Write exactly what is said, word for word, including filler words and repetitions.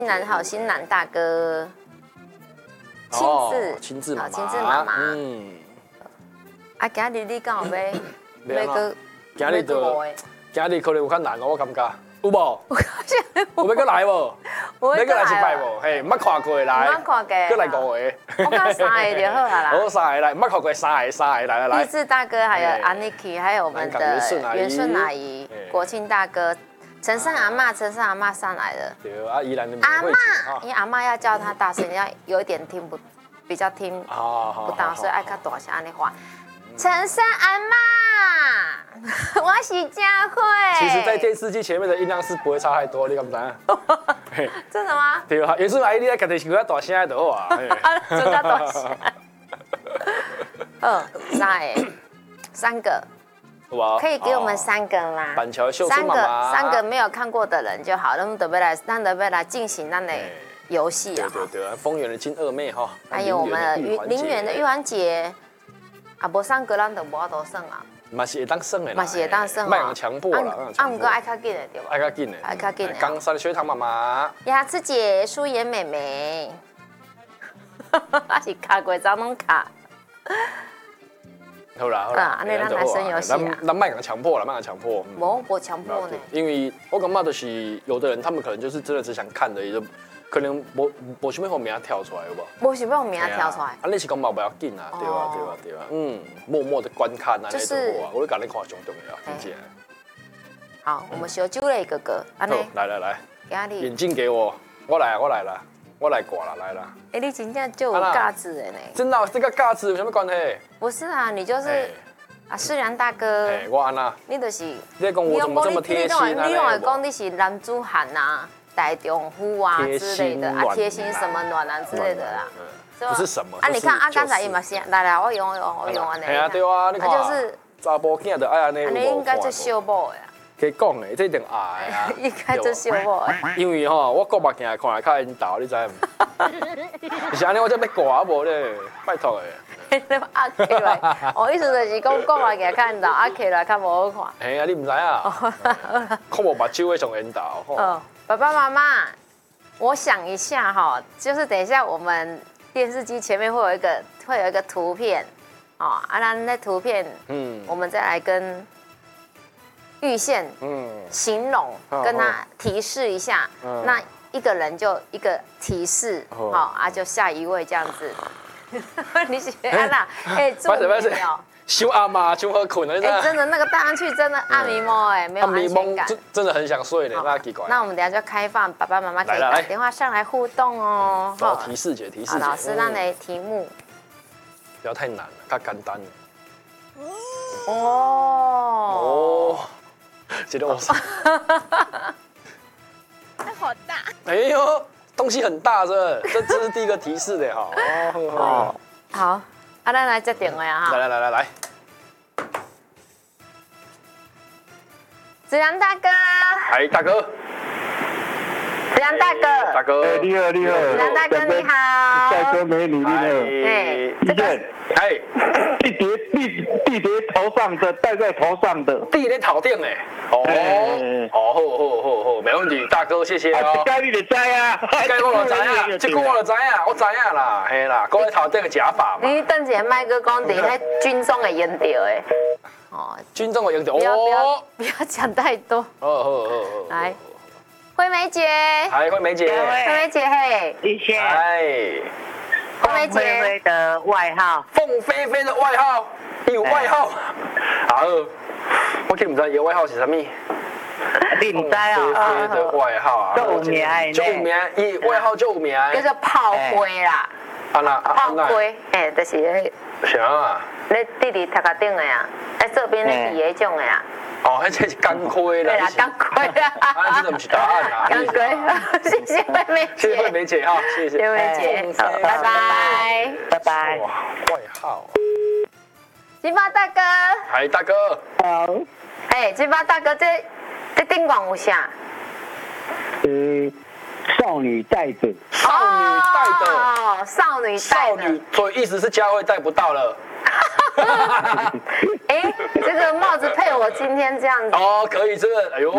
男还有新男大哥，亲自亲自妈妈， 亲自妈妈。 嗯， 啊，今日你敢有要要个？ 今日就今日可能有较难哦，我感觉有无？有要搁来无？要搁来一摆无？嘿，捌看过来， 捌看过， 搁来五个。 我讲三个就好啊啦。 好，三个来，捌看过三个，三个来来来。 励志大哥，还有 Aniki， 还有我们的元顺阿姨、国庆大哥。陈胜阿嬷，陈胜阿嬷上来了。 对啊，宜兰的阿嬷，因为阿嬷要叫她大声，要有一点听不，比较听不到，所以爱较大声安尼话。陈胜阿嬷，我是佳慧。 其实，在电视机前面的音量是不会差太多，你敢不敢？ 真的吗？ 对啊，元顺阿姨，你来家己想要大声就好啊。 真的大声。二三个，三个。可以给我们三个吗？ 板桥秀三个三个没有看过的人就好，那么准备来，咱准备来进行咱的游戏啊！ 对对对，丰原的金二妹哈， 还有我们的林园的玉环姐，啊，无三个咱就无法度算啊。 嘛是会当算的， 嘛是会当算， 卖人强迫啦， 啊，唔过爱较紧的对吧？ 爱较紧的， 爱较紧的。 冈山学堂妈妈， 雅慈姐、舒妍妹妹，啊是卡过张拢卡。 好啦好啦， 安尼咱来耍游戏啊！ 咱卖人强迫啦，卖人强迫。 无无强迫呢， 因为我感觉就是有的人，他们可能就是真的只想看的，也就可能无无想要名跳出来，有无？ 无想要名跳出来。 啊，你是讲嘛不要紧啊，对吧对吧对吧？嗯，默默的观看啊，那就好啊。我会讲你看上重要，理解。 好，我们小酒类哥哥，安尼。 来来来，眼镜给我，我来我来了。我来挂了，来了。 哎，你真正就有架子的呢。 真的，这个架子有什么关系？ 不是啊，你就是啊，世良大哥。 哎，我安娜。 你就是。 你讲我怎么这么贴心啊？ 你用来讲你是男子汉呐，大丈夫啊之类的啊，贴心什么暖男之类的啦。 不是什么。 啊，你看啊，刚才也嘛是，来来，我用用我用安尼。 哎呀，对啊，你看。 就是查甫囝的爱安尼。 安尼应该做小某的。 可以讲的，这一定爱啊！ 应该做小某的。 因为吼，我国目镜看来较引导，你知唔？是安尼，我才要挂无咧，拜托的。压起来，我意思就是讲国目镜较引导，压起来较无好看。 哎呀，你唔知啊？看无目睭会上引导。 哦，爸爸妈妈，我想一下哈，就是等一下我们电视机前面会有一个会有一个图片，哦，啊，那图片，嗯，我们再来跟。玉县，嗯，形容跟他提示一下，那一个人就一个提示，好啊，就下一位这样子。你喜欢啦？哎，注意哦， 修阿妈就好困了， 哎，真的那个戴上去真的暗迷蒙哎，没有安全感， 真的很想睡的，那奇怪。 那我们等下就开放爸爸妈妈可以打电话上来互动哦。 好，提示姐，提示姐， 老师让的题目不要太难了，较简单。 哦哦。 觉得我它好大！ 哎呦，东西很大，这这这是第一个提示的哈。 哦，好，啊，咱来接电话啊哈。 来来来来来， 子阳大哥。 哎，大哥。 子阳大哥。 大哥。 你好，你好。 子阳大哥你好。 帅哥美女你好。 哎， 这个。 哎， 地碟地地碟头上的戴在头上的， 地碟头顶诶。哦哦，好好好好，没问题，大哥谢谢哦。 该你就知啊， 该我就知啊，这个我就知啊，我知影啦，嘿啦，搁在头顶个假发嘛。 你等下麦克讲伫迄军中会用到诶。 哦，军中会用到。 不要不要不要讲太多。 好好好好。 来，惠美姐。 嗨，惠美姐。 惠美姐嘿。 谢谢。 哎。 凤飞飞的外号， 凤飞飞的外号，有外号。好，我记唔知伊外号是啥物。 你唔知啊？ 凤飞飞的外号啊， 就有名诶， 就有名，伊外号就有名。 叫做炮灰啦。 啊那炮灰，哎，就是迄。 啥啊？ 你弟弟头壳顶的啊，在这边咧比迄种的啊。 哦，迄这是钢盔啦。 对啦，钢盔啦。 啊，这个不是答案啊。 钢盔，谢谢惠美姐。 谢谢惠美姐哈，谢谢。 惠美姐，好，拜拜， 拜拜。 哇，外号。 金发大哥。 嗨，大哥。 好。 哎，金发大哥，这这顶广有啥？ 呃，少女带着。 少女带的。 哦，少女带的。 少女，所以意思是佳慧带不到了。 哎，这个帽子配我今天这样子。 哦，可以，这个，哎呦，